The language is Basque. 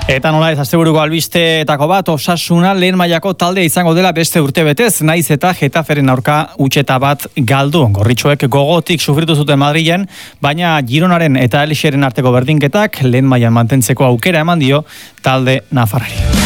Eta nola ez asteburuko albisteetako bat, Osasuna lehen mailako talde izango dela beste urtebetez, naiz eta Getaferen aurka utxeta bat galdu. Gorritxoek gogotik sufritu zuten Madrilen, baina Gironaren eta Elixeren arteko berdinketak lehen mailan mantentzeko aukera eman dio talde nafarrari.